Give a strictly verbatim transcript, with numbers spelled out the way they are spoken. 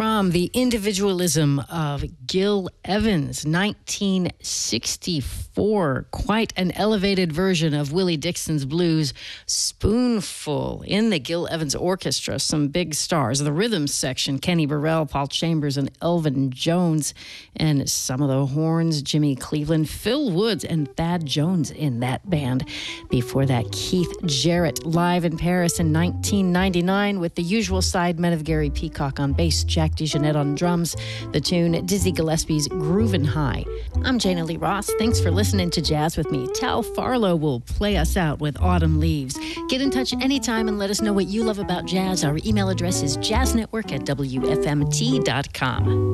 from the individualism of Gil Evans, nineteen sixty-four. Quite an elevated version of Willie Dixon's blues, Spoonful, in the Gil Evans Orchestra. Some big stars. The rhythm section, Kenny Burrell, Paul Chambers, and Elvin Jones. And some of the horns, Jimmy Cleveland, Phil Woods, and Thad Jones in that band. Before that, Keith Jarrett live in Paris in nineteen ninety-nine with the usual sidemen of Gary Peacock on bass, Jack DeJohnette on drums, the tune Dizzy Gillespie's Groovin' High. I'm Jana Lee Ross. Thanks for listening to Jazz with me. Tal Farlow will play us out with Autumn Leaves. Get in touch anytime and let us know what you love about jazz. Our email address is jazznetwork at w f m t dot com.